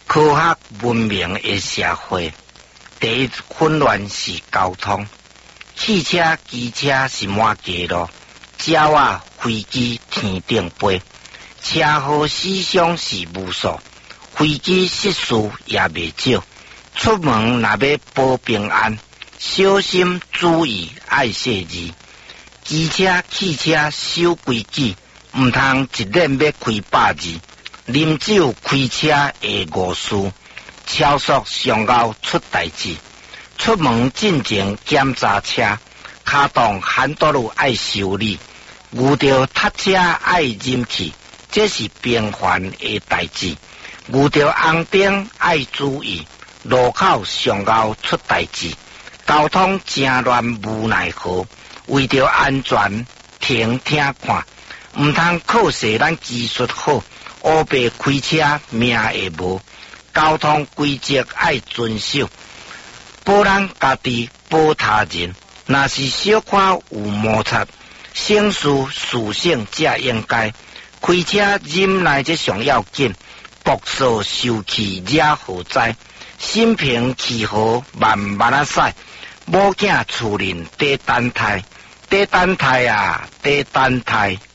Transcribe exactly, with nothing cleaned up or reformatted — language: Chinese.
科学文明的社会，第一混乱是交通。汽车、机车是满街路，鸟仔、飞机天顶飞，车祸死伤是无数，飞机失事也未少。出门若要保平安，小心注意爱细字。机车、汽车守规矩，毋通一日要开百字。啉酒开车会误事，超速上后出代志。出门进前检查车，卡动hand道路爱修理，遇到塞车爱忍气，这是平凡的代志。遇到红灯爱注意，路口上后出代志。交通真乱无奈何，为着安全停听看，毋通靠势咱技术好。乌白开车命会无，交通规则爱遵守，保咱家己保他人。若是小可有摩擦，省事事省才应该。开车忍耐这上要紧，博受受气惹祸灾。心平气和慢慢啊驶，某囝厝人得等待，得等待啊，得等待。